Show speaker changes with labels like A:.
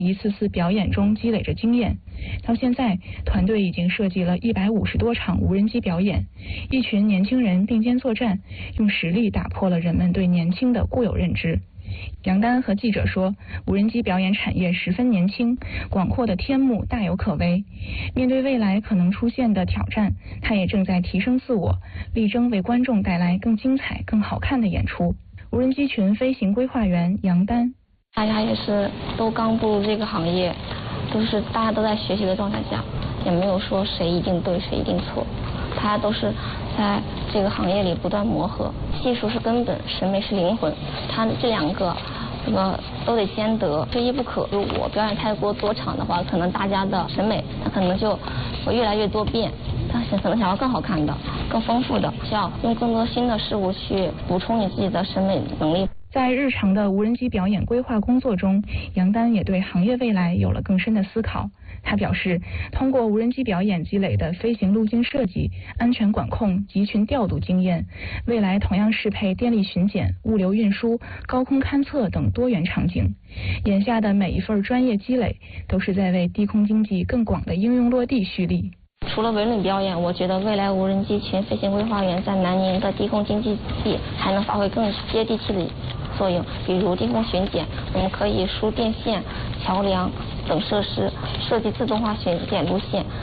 A: 一次次表演中积累着经验。到现在，团队已经设计了150多场无人机表演，一群年轻人并肩作战，用实力打破了人们对年轻的固有认知。杨丹和记者说，无人机表演产业十分年轻，广阔的天幕大有可为。面对未来可能出现的挑战，他也正在提升自我，力争为观众带来更精彩、更好看的演出。无人机群飞行规划员杨丹：
B: 大家也是都刚步入这个行业，大家都在学习的状态下，也没有说谁一定对谁一定错，大家都是在这个行业里不断磨合。技术是根本，审美是灵魂，它这两个都得兼得，缺一不可。如果我表演太过多场的话，可能大家的审美可能就会越来越多变，他可能想要更好看的、更丰富的，需要用更多新的事物去补充你自己的审美能力。
A: 在日常的无人机表演规划工作中，杨丹也对行业未来有了更深的思考。他表示，通过无人机表演积累的飞行路径设计、安全管控、集群调度经验，未来同样适配电力巡检、物流运输、高空勘测等多元场景。眼下的每一份专业积累，都是在为低空经济更广的应用落地蓄力。
B: 除了文旅表演，我觉得未来无人机群飞行规划员在南宁的低空经济地还能发挥更接地气的作用。比如低空巡检，我们可以输电线、桥梁等设施，设计自动化巡检路线。